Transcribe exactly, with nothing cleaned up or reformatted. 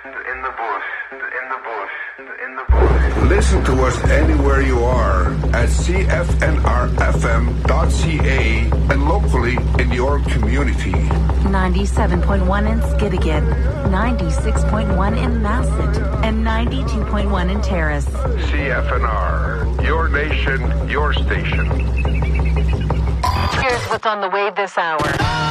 in the bush, in the bush, in the bush. Listen to us anywhere you are at C F N R F M dot C A and locally in your community. ninety-seven point one in Skidegate, ninety-six point one in Masset, and ninety-two point one in Terrace. C F N R, your nation, your station. Here's what's on the way this hour.